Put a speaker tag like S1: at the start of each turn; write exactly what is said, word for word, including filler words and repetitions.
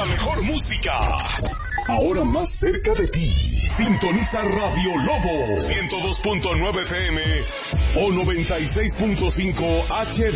S1: la mejor música. Ahora más cerca de ti. Sintoniza Radio Lobo ciento dos punto nueve F M o noventa y seis punto cinco H D.